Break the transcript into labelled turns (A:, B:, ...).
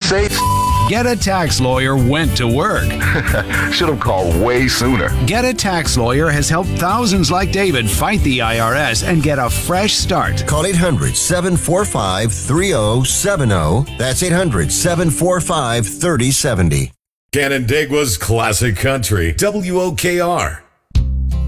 A: say?
B: Get a Tax Lawyer went to work.
A: Should have called way sooner.
B: Get a Tax Lawyer has helped thousands like David fight the IRS and get a fresh start.
C: Call 800-745-3070. That's 800-745-3070.
D: Canandaigua's Classic Country, WOKR.